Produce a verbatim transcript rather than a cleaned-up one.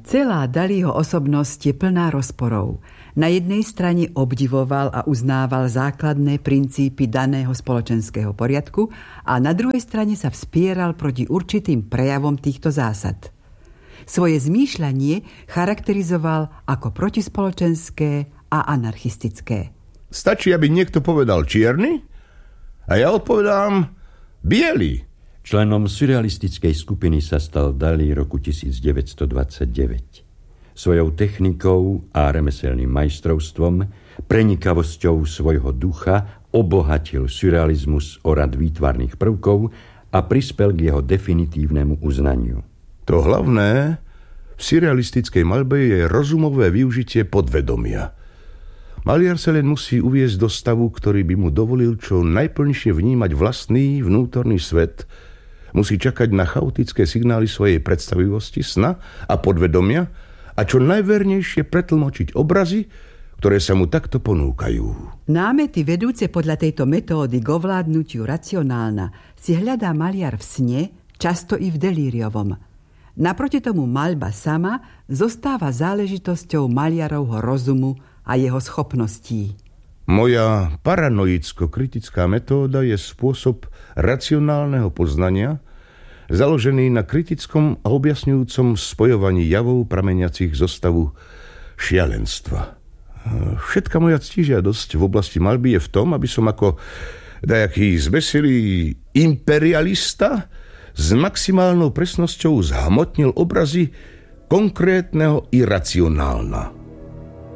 Celá Dalího osobnosť je plná rozporov. Na jednej strane obdivoval a uznával základné princípy daného spoločenského poriadku a na druhej strane sa vspieral proti určitým prejavom týchto zásad. Svoje zmýšľanie charakterizoval ako protispoločenské a anarchistické. Stačí, aby niekto povedal čierny a ja odpovedám biely. Členom surrealistickej skupiny sa stal Dalí roku devätnásťstodvadsaťdeväť. Svojou technikou a remeselným majstrovstvom, prenikavosťou svojho ducha obohatil surrealizmus o rad výtvarných prvkov a prispel k jeho definitívnemu uznaniu. To hlavné v surrealistickej maľbe je rozumové využitie podvedomia. Maliar sa len musí uviesť do stavu, ktorý by mu dovolil čo najplnšie vnímať vlastný vnútorný svet. Musí čakať na chaotické signály svojej predstavivosti, sna a podvedomia a čo najvernejšie pretlmočiť obrazy, ktoré sa mu takto ponúkajú. Námety vedúce podľa tejto metódy k ovládnutiu racionálna si hľadá maliar v sne, často i v delíriovom. Naproti tomu maľba sama zostáva záležitosťou maliarovho rozumu a jeho schopností. Moja paranoicko-kritická metóda je spôsob racionálneho poznania, založený na kritickom a objasňujúcom spojovaní javov prameniacich zo stavu šialenstva. Všetka moja ctižiadosť v oblasti maľby je v tom, aby som ako dajaký zbesilý imperialista s maximálnou presnosťou zhmotnil obrazy konkrétneho iracionálna.